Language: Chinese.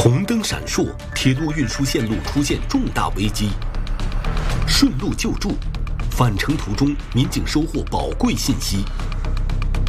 红灯闪烁，铁路运输线路出现重大危机。顺路救助，返程途中民警收获宝贵信息。